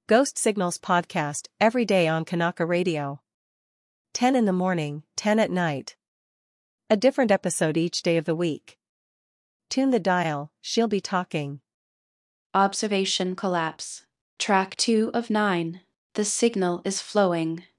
Ghost Signals podcast every day on Kanaka Radio. 10 in the morning, 10 at night. A different episode each day of the week. Tune the dial, she'll be talking. Observation collapse. Track 2 of 9. The signal is flowing.